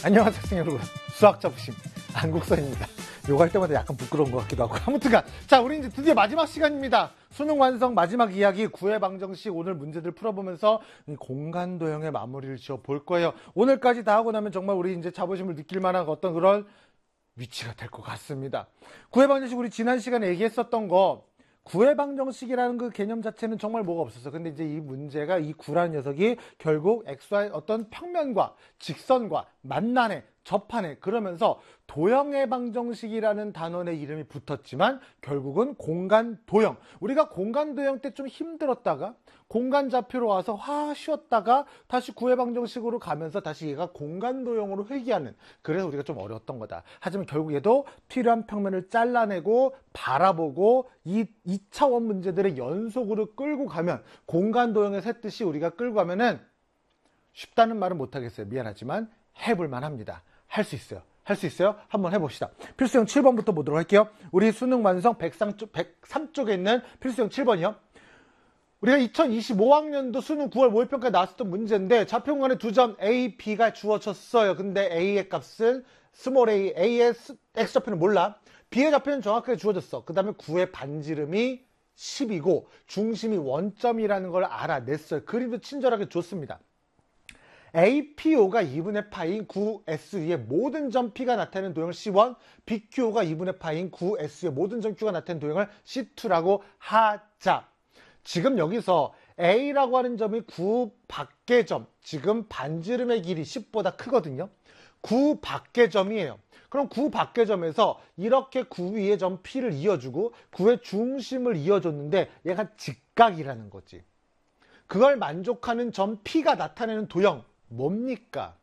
안녕하세요 여러분, 수학자 부심 안국선입니다. 요거 할 때마다 약간 부끄러운 것 같기도 하고, 아무튼간 자, 우리 이제 드디어 마지막 시간입니다. 수능 완성 마지막 이야기 구해 방정식, 오늘 문제들 풀어보면서 공간 도형의 마무리를 지어 볼 거예요. 오늘까지 다 하고 나면 정말 우리 이제 자부심을 느낄 만한 어떤 그런 위치가 될 것 같습니다. 구해 방정식, 우리 지난 시간에 얘기했었던 거, 구해 방정식이라는 그 개념 자체는 정말 뭐가 없었어. 근데 이제 이 문제가, 이 구라는 녀석이 결국 XY 어떤 평면과 직선과 만나네, 접하네, 그러면서 도형의 방정식이라는 단원의 이름이 붙었지만 결국은 공간 도형. 우리가 공간 도형 때 좀 힘들었다가 공간 좌표로 와서 쉬었다가 다시 구해 방정식으로 가면서 다시 얘가 공간 도형으로 회귀하는, 그래서 우리가 좀 어려웠던 거다. 하지만 결국 얘도 필요한 평면을 잘라내고 바라보고 이 2차원 문제들의 연속으로 끌고 가면, 공간 도형에서 했듯이 우리가 끌고 가면은 쉽다는 말은 못하겠어요. 미안하지만 해볼만 합니다. 할 수 있어요. 할 수 있어요. 한번 해봅시다. 필수형 7번부터 보도록 할게요. 우리 수능 완성 103쪽에 있는 필수형 7번이요. 우리가 2025학년도 수능 9월 모의평가에 나왔었던 문제인데, 좌표 공간에 2점 A, B가 주어졌어요. 근데 A의 값은 스몰 a, A의 X좌표는 몰라. B의 좌표는 정확하게 주어졌어. 그 다음에 9의 반지름이 10이고 중심이 원점이라는 걸 알아냈어요. 그림도 친절하게 줬습니다. APO가 2분의 파인 9SE의 모든 점 P가 나타내는 도형을 C1, BQO가 2분의 파인 9SE의 모든 점 Q가 나타내는 도형을 C2라고 하자. 지금 여기서 A라고 하는 점이 9 밖의 점, 지금 반지름의 길이 10보다 크거든요. 9 밖의 점이에요. 그럼 9 밖의 점에서 이렇게 9 위의 점 P를 이어주고 9의 중심을 이어줬는데 얘가 직각이라는 거지. 그걸 만족하는 점 P가 나타내는 도형 뭡니까?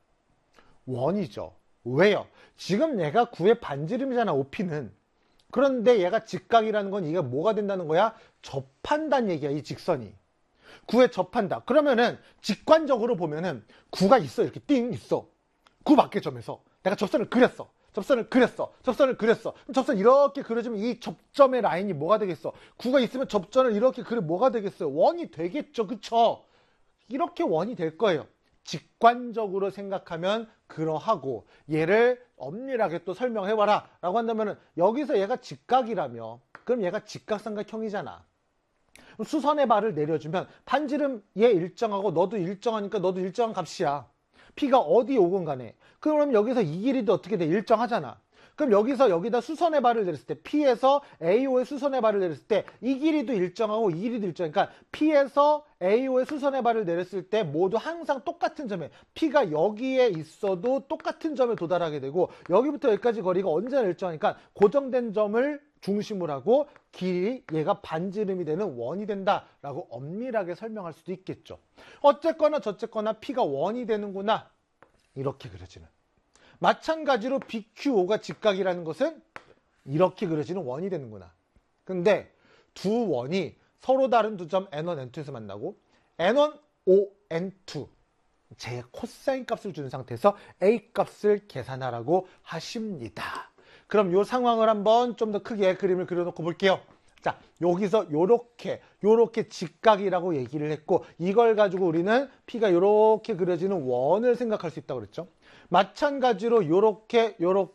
원이죠. 왜요? 지금 얘가 9의 반지름이잖아, OP는. 그런데 얘가 직각이라는 건 이게 뭐가 된다는 거야? 접한다는 얘기야, 이 직선이. 9에 접한다. 그러면은 직관적으로 보면은 9가 있어. 이렇게 띵 있어. 9 밖의 점에서 내가 접선을 그렸어. 접선을 그렸어. 그럼 접선 이렇게 그려주면 이 접점의 라인이 뭐가 되겠어? 9가 있으면 접선을 이렇게 그리면 뭐가 되겠어요? 원이 되겠죠. 그쵸? 이렇게 원이 될 거예요. 직관적으로 생각하면 그러하고, 얘를 엄밀하게 또 설명해봐라 라고 한다면, 여기서 얘가 직각이라며, 그럼 얘가 직각삼각형이잖아. 수선의 발을 내려주면 반지름 얘 일정하고 너도 일정하니까 너도 일정한 값이야. P가 어디 오건 간에. 그럼 여기서 이 길이도 어떻게 돼? 일정하잖아. 그럼 여기서 여기다 수선의 발을 내렸을 때, P에서 AO의 수선의 발을 내렸을 때 이 길이도 일정하고 이 길이도 일정하니까 P에서 AO의 수선의 발을 내렸을 때 모두 항상 똑같은 점에, P가 여기에 있어도 똑같은 점에 도달하게 되고, 여기부터 여기까지 거리가 언제나 일정하니까 고정된 점을 중심으로 하고 길이, 얘가 반지름이 되는 원이 된다라고 엄밀하게 설명할 수도 있겠죠. 어쨌거나 저쨌거나 P가 원이 되는구나, 이렇게 그려지는. 마찬가지로 BQO가 직각이라는 것은 이렇게 그려지는 원이 되는구나. 근데 두 원이 서로 다른 두 점 N1, N2에서 만나고 N1, O, N2 제 코사인 값을 주는 상태에서 A 값을 계산하라고 하십니다. 그럼 이 상황을 한번 좀 더 크게 그림을 그려놓고 볼게요. 자, 여기서 요렇게 직각이라고 얘기를 했고, 이걸 가지고 우리는 P가 요렇게 그려지는 원을 생각할 수 있다고 그랬죠. 마찬가지로 요렇게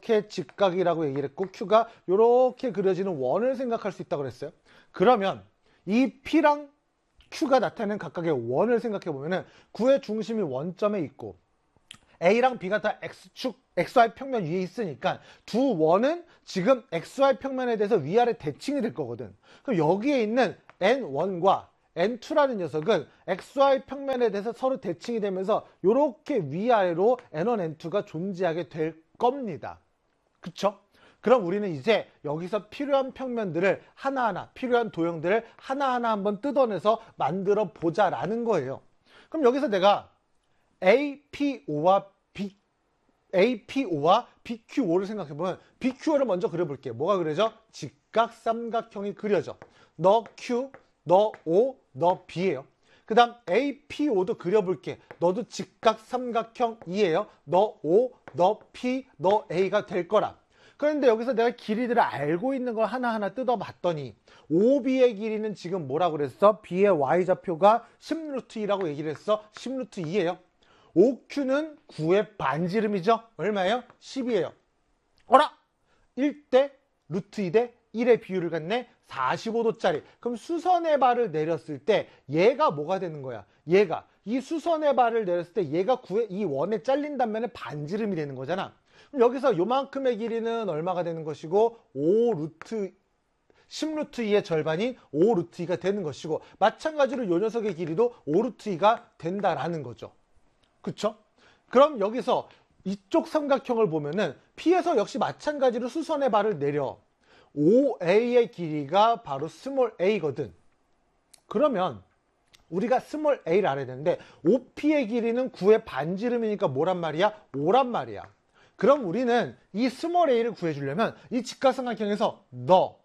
직각이라고 얘기를 했고, Q가 요렇게 그려지는 원을 생각할 수 있다고 그랬어요. 그러면 이 P랑 Q가 나타내는 각각의 원을 생각해 보면은 9의 중심이 원점에 있고 A랑 B가 다 X축, XY 평면 위에 있으니까 두 원은 지금 XY 평면에 대해서 위아래 대칭이 될 거거든. 그럼 여기에 있는 N1과 N2라는 녀석은 XY 평면에 대해서 서로 대칭이 되면서 이렇게 위아래로 N1, N2가 존재하게 될 겁니다. 그쵸? 그럼 우리는 이제 여기서 필요한 평면들을 하나하나, 필요한 도형들을 하나하나 한번 뜯어내서 만들어 보자라는 거예요. 그럼 여기서 내가 APO와 BQO를 생각해보면, BQO를 먼저 그려볼게요. 뭐가 그려져? 직각삼각형이 그려져. 너 Q, 너 O, 너 B예요. 그 다음 APO도 그려볼게. 너도 직각삼각형이에요. 너 O, 너 P, 너 A가 될 거라. 그런데 여기서 내가 길이들을 알고 있는 걸 하나하나 뜯어봤더니 OB의 길이는 지금 뭐라고 그랬어? B의 Y좌표가 10루트 2라고 얘기를 했어. 10루트 2예요. OQ는 9의 반지름이죠. 얼마예요? 10이에요. 어라? 1대 루트 2대 1의 비율을 갖네. 45도짜리. 그럼 수선의 발을 내렸을 때 얘가 뭐가 되는 거야? 얘가 이 수선의 발을 내렸을 때 얘가 9의 이 원에 잘린 단면의 반지름이 되는 거잖아. 그럼 여기서 요만큼의 길이는 얼마가 되는 것이고 5 루트 10 루트 2의 절반인 5 루트 2가 되는 것이고, 마찬가지로 요 녀석의 길이도 5 루트 2가 된다라는 거죠. 그쵸? 그럼 여기서 이쪽 삼각형을 보면은 P에서 역시 마찬가지로 수선의 발을 내려 5A의 길이가 바로 스몰 a거든. 그러면 우리가 스몰 a를 알아야 되는데 OP의 길이는 9의 반지름이니까 뭐란 말이야? 5란 말이야. 그럼 우리는 이 스몰 a를 구해주려면 이 직각삼각형에서 너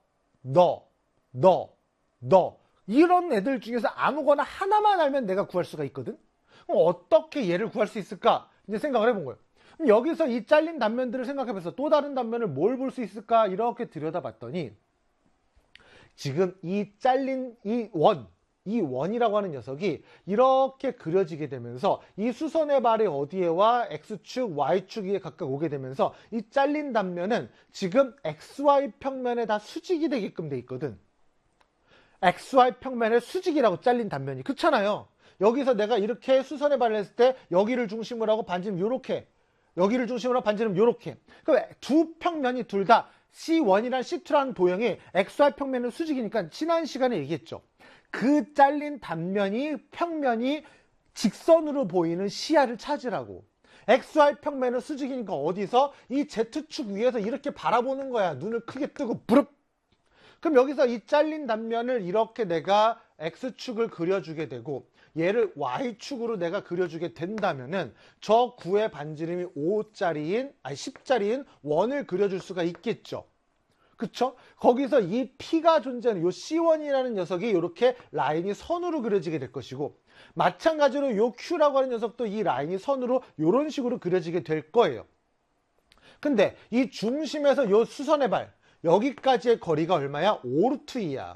이런 애들 중에서 아무거나 하나만 알면 내가 구할 수가 있거든. 그럼 어떻게 얘를 구할 수 있을까? 이제 생각을 해본 거예요. 그럼 여기서 이 잘린 단면들을 생각해보면서 또 다른 단면을 뭘 볼 수 있을까? 이렇게 들여다봤더니 지금 이 잘린 이 원이라고 하는 녀석이 이렇게 그려지게 되면서 이 수선의 발이 어디에 와? X축, Y축 위에 각각 오게 되면서 이 잘린 단면은 지금 XY 평면에 다 수직이 되게끔 돼 있거든. XY 평면에 수직이라고 잘린 단면이. 그렇잖아요. 여기서 내가 이렇게 수선의 발을 했을 때 여기를 중심으로 하고 반지름 요렇게, 여기를 중심으로 하고 반지름 요렇게. 그럼 두 평면이 둘 다 C1이랑 C2라는 도형이 XY 평면은 수직이니까 지난 시간에 얘기했죠. 그 잘린 단면이 평면이 직선으로 보이는 시야를 찾으라고. XY 평면은 수직이니까 어디서? 이 Z축 위에서 이렇게 바라보는 거야. 눈을 크게 뜨고 부릅. 그럼 여기서 이 잘린 단면을 이렇게 내가 X축을 그려주게 되고 얘를 Y축으로 내가 그려주게 된다면은 저 9의 반지름이 10짜리인 원을 그려줄 수가 있겠죠. 그쵸? 거기서 이 P가 존재하는 요 C1이라는 녀석이 이렇게 라인이 선으로 그려지게 될 것이고, 마찬가지로 요 Q라고 하는 녀석도 이 라인이 선으로 이런 식으로 그려지게 될 거예요. 근데 이 중심에서 요 수선의 발 여기까지의 거리가 얼마야? 5 루트 2야.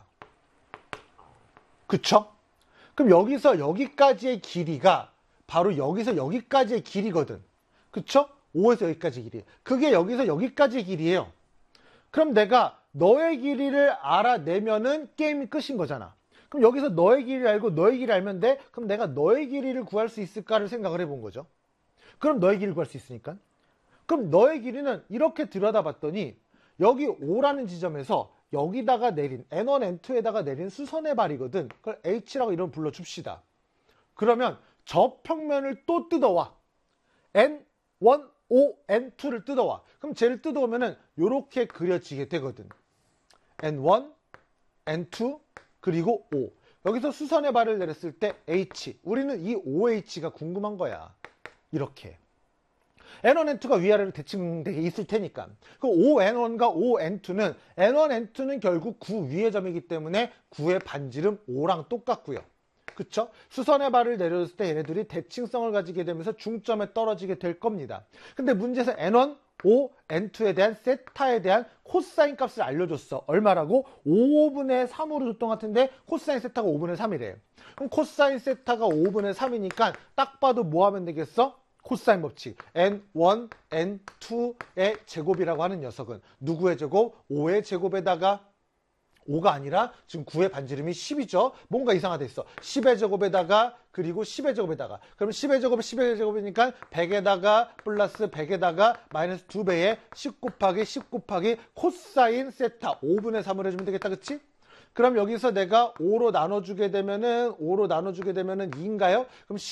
그쵸? 그럼 여기서 여기까지의 길이가 바로 여기서 여기까지의 길이거든. 그쵸? 5에서 여기까지 길이. 그게 여기서 여기까지의 길이에요. 그럼 내가 너의 길이를 알아내면은 게임이 끝인 거잖아. 그럼 여기서 너의 길이를 알고 너의 길이를 알면 돼? 그럼 내가 너의 길이를 구할 수 있을까를 생각을 해본 거죠. 그럼 너의 길이를 구할 수 있으니까. 그럼 너의 길이는 이렇게 들여다봤더니 여기 5라는 지점에서 여기다가 내린 N1, N2에다가 내린 수선의 발이거든. 그걸 H라고 이름 불러줍시다. 그러면 저 평면을 또 뜯어와. N1, O, N2를 뜯어와. 그럼 쟤를 뜯어오면은 요렇게 그려지게 되거든. N1, N2, 그리고 O. 여기서 수선의 발을 내렸을 때 H. 우리는 이 OH가 궁금한 거야. 이렇게. N1, N2가 위아래로 대칭되게 있을 테니까. 그 ON1과 ON2는 N1, N2는 결국 9 위의 점이기 때문에 9의 반지름 5랑 똑같고요. 그쵸? 수선의 발을 내렸을 때 얘네들이 대칭성을 가지게 되면서 중점에 떨어지게 될 겁니다. 근데 문제에서 N1, O, N2에 대한 세타에 대한 코사인 값을 알려줬어. 얼마라고? 5분의 3으로 줬던 것 같은데 코사인 세타가 5분의 3이래. 그럼 코사인 세타가 5분의 3이니까 딱 봐도 뭐 하면 되겠어? 코사인 법칙. N1, N2의 제곱이라고 하는 녀석은 누구의 제곱? 5의 제곱에다가 5가 아니라 지금 9의 반지름이 10이죠. 뭔가 이상하다 했어. 10의 제곱에다가 그리고 10의 제곱에다가. 그럼 10의 제곱 10의 제곱이니까 100에다가 플러스 100에다가 마이너스 2배의 10 곱하기 10 곱하기 코사인 세타 5분의 3을 해주면 되겠다. 그치? 그럼 여기서 내가 5로 나눠주게 되면은 2인가요? 그럼